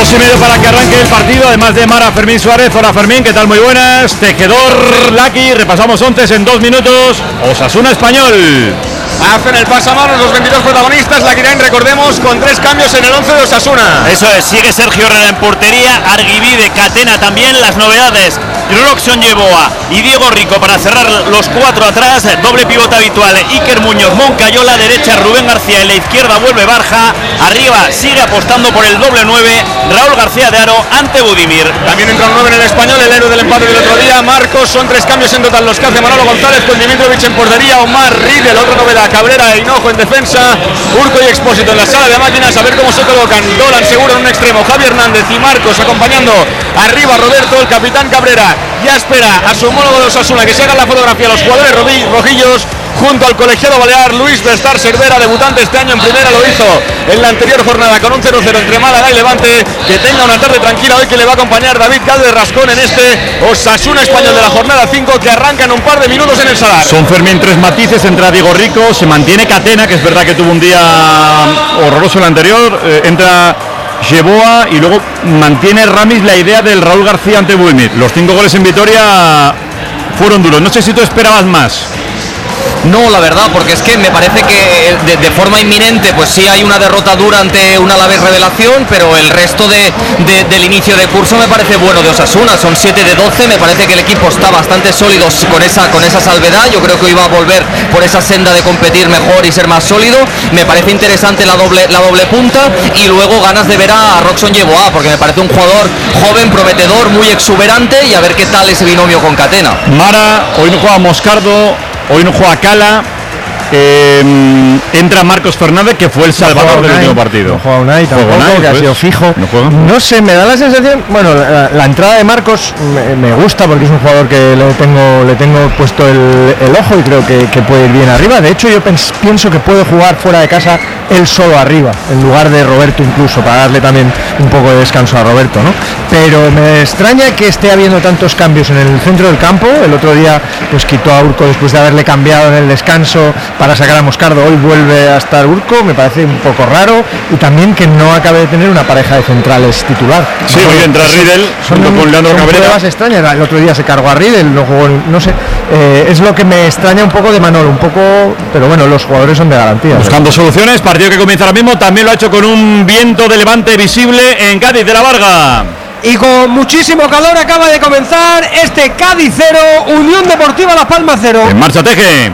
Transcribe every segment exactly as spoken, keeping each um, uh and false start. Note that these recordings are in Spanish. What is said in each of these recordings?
Minutos y medio para que arranque el partido, además de Mara, Fermín Suárez. Hola Fermín, ¿qué tal? Muy buenas. Tejedor, Lucky, repasamos once en dos minutos. Osasuna Español. Hacen el pasamanos los veintidós protagonistas, la Guirain, recordemos, con tres cambios en el once de Osasuna. Eso es, sigue Sergio Herrera en portería, Arguibide, Catena también, las novedades, Roxon Yeboa y Diego Rico para cerrar los cuatro atrás, doble pivote habitual, Iker Muñoz, Moncayola, derecha Rubén García, en la izquierda vuelve Barja, arriba sigue apostando por el doble nueve, Raúl García de Aro ante Budimir. También entra un nueve en el Español, el héroe del empate del otro día, Marcos. Son tres cambios en total los que hace Manolo González, con Dimitrovic en portería, Omar Riedel, otra novedad, Cabrera e Hinojo en defensa, Urco y Expósito en la sala de máquinas, a ver cómo se colocan. Dolan seguro en un extremo, Javi Hernández y Marcos acompañando arriba Roberto, el capitán Cabrera ya espera a su homólogo de Osasuna que se haga la fotografía los jugadores rojillos junto al colegiado balear Luis Bestar Cervera, debutante este año en primera, lo hizo en la anterior jornada con un cero cero entre Málaga y Levante. Que tenga una tarde tranquila hoy, que le va a acompañar David Calde Rascón en este Osasuna Español de la jornada cinco, que arranca en un par de minutos en el Sadar. Son, Fermín, tres matices, entra Diego Rico, se mantiene Catena, que es verdad que tuvo un día horroroso el anterior, eh, entra Yeboa y luego mantiene Ramis la idea del Raúl García ante Budimir. Los cinco goles en Vitoria fueron duros, no sé si tú esperabas más. No, la verdad, porque es que me parece que de, de forma inminente pues sí hay una derrota dura ante un Alavés revelación, pero el resto de, de, del inicio de curso me parece bueno de Osasuna. Son siete de doce, me parece que el equipo está bastante sólido con esa, con esa salvedad. Yo creo que iba a volver por esa senda de competir mejor y ser más sólido. Me parece interesante la doble, la doble punta, y luego ganas de ver a Roxon Yeboa, porque me parece un jugador joven, prometedor, muy exuberante, y a ver qué tal ese binomio con Catena. Mara, hoy no juega Moscardo, hoy no juega Cala, eh, entra Marcos Fernández, que fue el salvador no del último partido. No juega Unai tampoco, Unai, que ha sido fijo. No, no sé, me da la sensación, bueno, la, la entrada de Marcos me, me gusta, porque es un jugador que le tengo, le tengo puesto el, el ojo y creo que, que puede ir bien arriba. De hecho, yo pens, pienso que puede jugar fuera de casa él solo arriba, en lugar de Roberto, incluso, para darle también un poco de descanso a Roberto, ¿no? Pero me extraña que esté habiendo tantos cambios en el centro del campo. El otro día pues quitó a Urco después de haberle cambiado en el descanso para sacar a Moscardo, hoy vuelve a estar Urco, me parece un poco raro, y también que no acabe de tener una pareja de centrales titular. Sí, hoy entra Riedel junto con Leandro Cabrera. Son pruebas extrañas, el otro día se cargó a Riedel, no jugó, no sé, eh, es lo que me extraña un poco de Manolo, un poco, pero bueno, los jugadores son de garantía. Buscando soluciones, partido que comienza ahora mismo, también lo ha hecho con un viento de levante visible en Cádiz de la Varga. Y con muchísimo calor acaba de comenzar este Cádiz cero, Unión Deportiva Las Palmas cero. En marcha Teje.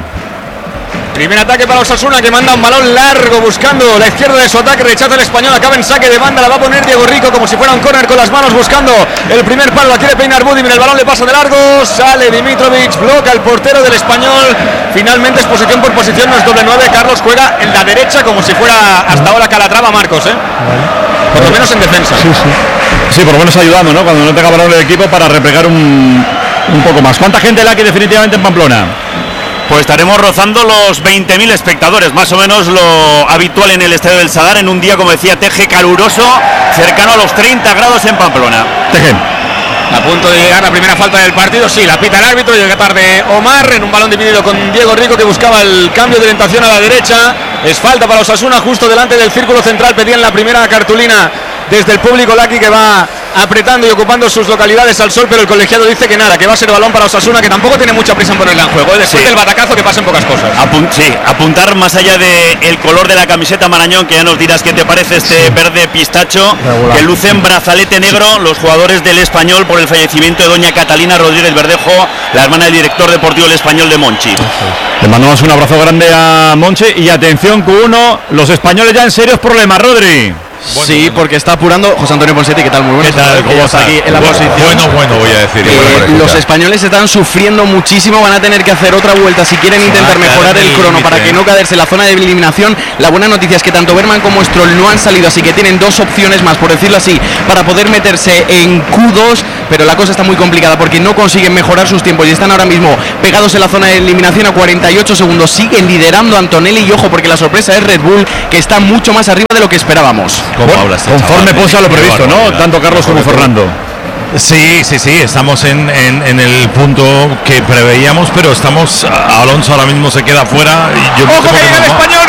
Primer ataque para Osasuna, que manda un balón largo buscando la izquierda de su ataque, rechaza el Español, acaba en saque de banda, la va a poner Diego Rico como si fuera un córner con las manos buscando el primer palo, la quiere peinar Budimir, el balón le pasa de largo, sale Dimitrovic, bloca el portero del Español, finalmente es posición por posición, no es doble nueve, Carlos juega en la derecha como si fuera hasta ahora Calatrava Marcos, ¿eh? Por lo menos en defensa. Sí, sí. Sí, por lo menos ayudando, ¿no? Cuando no tenga balón el equipo para replegar un, un poco más. ¿Cuánta gente la que definitivamente en Pamplona? Pues estaremos rozando los veinte mil espectadores, más o menos lo habitual en el Estadio del Sadar, en un día, como decía Teje, caluroso, cercano a los treinta grados en Pamplona. Teje. A punto de llegar la primera falta del partido, sí, la pita el árbitro, llega tarde Omar en un balón dividido con Diego Rico, que buscaba el cambio de orientación a la derecha. Es falta para Osasuna justo delante del círculo central, pedían la primera cartulina desde el público. Lucky, que va apretando y ocupando sus localidades al sol, pero el colegiado dice que nada, que va a ser balón para Osasuna, que tampoco tiene mucha prisa en ponerla en juego, después sí. del batacazo, que pasen pocas cosas. Apun sí, apuntar más allá del color de la camiseta Marañón, que ya nos dirás qué te parece este sí. verde pistacho, regular. Que luce en brazalete negro los jugadores del Español por el fallecimiento de doña Catalina Rodríguez Verdejo, la hermana del director deportivo del Español de Monchi. Le mandamos un abrazo grande a Monchi, y atención, Q uno, los españoles ya en serios problemas, Rodri. Bueno, sí, bueno. Porque está apurando José Antonio Ponsetti, ¿qué tal? Muy buenas. ¿Qué tal? ¿Cómo está? Aquí en la bueno, posición. bueno, bueno, voy a decir. Eh, los españoles están sufriendo muchísimo, van a tener que hacer otra vuelta si quieren intentar mejorar el crono para que no caerse en la zona de eliminación. La buena noticia es que tanto Berman como Stroll no han salido, así que tienen dos opciones más, por decirlo así, para poder meterse en Q dos, pero la cosa está muy complicada porque no consiguen mejorar sus tiempos y están ahora mismo pegados en la zona de eliminación a cuarenta y ocho segundos. Siguen liderando Antonelli y ojo, porque la sorpresa es Red Bull, que está mucho más arriba de lo que esperábamos. ¿Cómo bueno, hablas? Conforme posa lo previsto, ¿no? Tanto Carlos como Fernando. Sí, sí, sí, estamos en, en, en el punto que preveíamos, pero estamos, Alonso ahora mismo se queda fuera. Y yo ¡Ojo, que llega el Español!